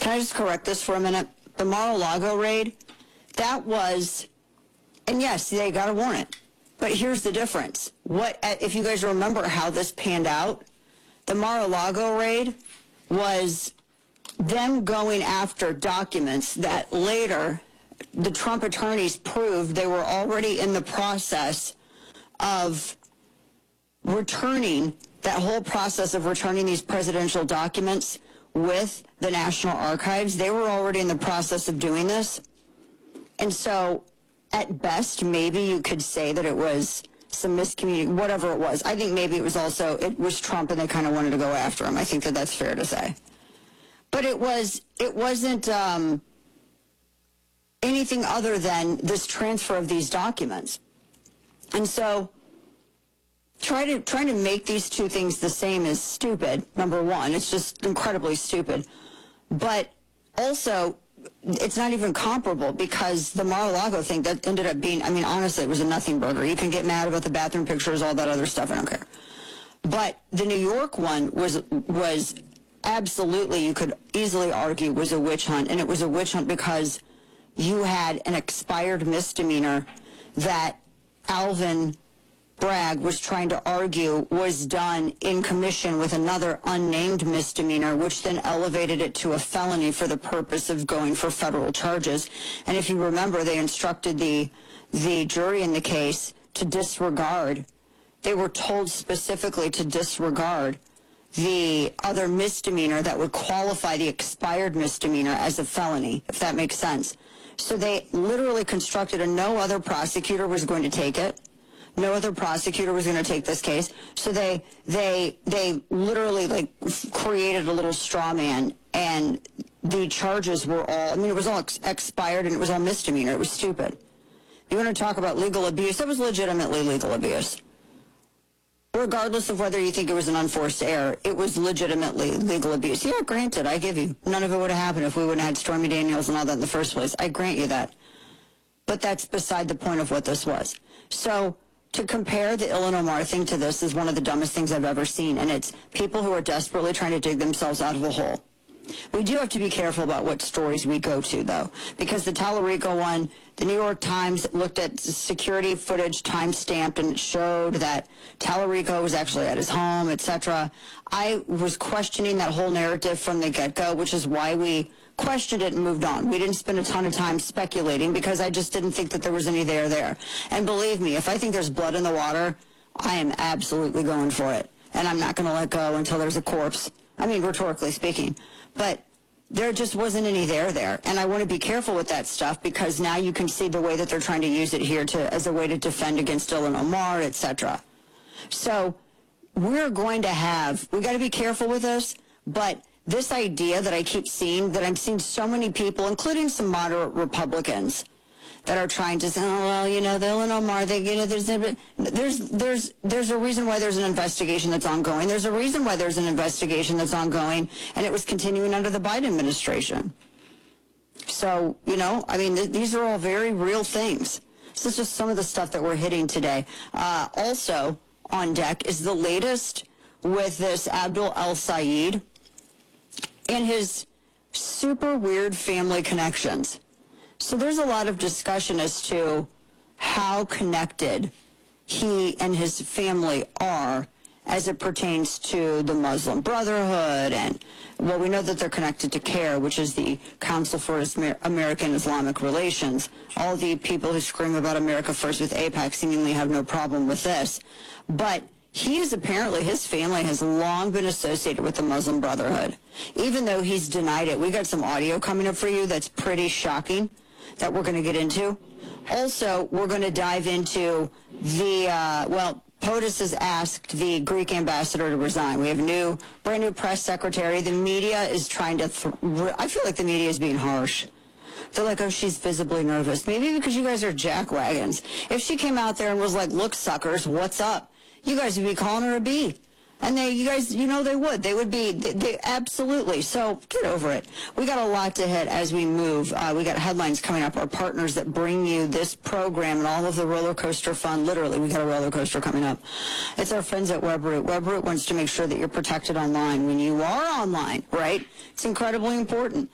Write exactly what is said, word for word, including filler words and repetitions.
Can I just correct this for a minute? The Mar-a-Lago raid, that was, and yes, they got a warrant. But here's the difference. What, if you guys remember how this panned out, the Mar-a-Lago raid was them going after documents that later the Trump attorneys proved they were already in the process of returning, that whole process of returning these presidential documents with the National Archives. They were already in the process of doing this. And so at best, maybe you could say that it was some miscommunication, whatever it was. I think maybe it was also, it was Trump and they kind of wanted to go after him. I think that that's fair to say. But it was, it wasn't um, anything other than this transfer of these documents. And so try to, trying to make these two things the same is stupid, number one. It's just incredibly stupid. But also, it's not even comparable because the Mar-a-Lago thing that ended up being, I mean, honestly, it was a nothing burger. You can get mad about the bathroom pictures, all that other stuff. I don't care. But the New York one was was absolutely, you could easily argue, was a witch hunt. And it was a witch hunt because you had an expired misdemeanor that Alvin Bragg was trying to argue was done in commission with another unnamed misdemeanor, which then elevated it to a felony for the purpose of going for federal charges. And if you remember, they instructed the the jury in the case to disregard. They were told specifically to disregard the other misdemeanor that would qualify the expired misdemeanor as a felony, if that makes sense. So they literally constructed, and no other prosecutor was going to take it. No other prosecutor was going to take this case. So they they they literally like created a little straw man, and the charges were all, I mean, it was all ex- expired and it was all misdemeanor. It was stupid. You want to talk about legal abuse? That was legitimately legal abuse. Regardless of whether you think it was an unforced error, it was legitimately legal abuse. Yeah, granted, I give you. None of it would have happened if we wouldn't have had Stormy Daniels and all that in the first place. I grant you that. But that's beside the point of what this was. So to compare the Ilhan Omar thing to this is one of the dumbest things I've ever seen, and it's people who are desperately trying to dig themselves out of a hole. We do have to be careful about what stories we go to, though, because the Tallarico one, the New York Times looked at security footage time-stamped, and it showed that Tallarico was actually at his home, et cetera. I was questioning that whole narrative from the get-go, which is why we questioned it and moved on. We didn't spend a ton of time speculating because I just didn't think that there was any there there. And believe me, if I think there's blood in the water, I am absolutely going for it. And I'm not going to let go until there's a corpse. I mean, rhetorically speaking. But there just wasn't any there there. And I want to be careful with that stuff because now you can see the way that they're trying to use it here to as a way to defend against Ilhan Omar, et cetera. So we're going to have, we got to be careful with this, but this idea that I keep seeing, that I'm seeing so many people, including some moderate Republicans, that are trying to say, oh, well, you know, the Ilhan Omar, they, you know, there's, there's, there's, there's a reason why there's an investigation that's ongoing. There's a reason why there's an investigation that's ongoing, and it was continuing under the Biden administration. So, you know, I mean, th- these are all very real things. This is just some of the stuff that we're hitting today. Uh, also on deck is the latest with this Abdul El-Sayed and his super weird family connections. So there's a lot of discussion as to how connected he and his family are as it pertains to the Muslim Brotherhood. And, well, we know that they're connected to CAIR, which is the Council for American Islamic Relations. All the people who scream about America First with AIPAC seemingly have no problem with this. But he is apparently, his family has long been associated with the Muslim Brotherhood, even though he's denied it. We got some audio coming up for you that's pretty shocking that we're going to get into. Also, we're going to dive into the, uh, well, POTUS has asked the Greek ambassador to resign. We have a new, brand new press secretary. The media is trying to, th- I feel like the media is being harsh. They're like, oh, she's visibly nervous. Maybe because you guys are jackwagons. If she came out there and was like, look, suckers, what's up? You guys would be calling her a bee. And they, you guys, you know they would. They would be, they, they absolutely. So get over it. We got a lot to hit as we move. Uh, we got headlines coming up. Our partners that bring you this program and all of the roller coaster fun. Literally, we got a roller coaster coming up. It's our friends at Webroot. Webroot wants to make sure that you're protected online when you are online, right? It's incredibly important.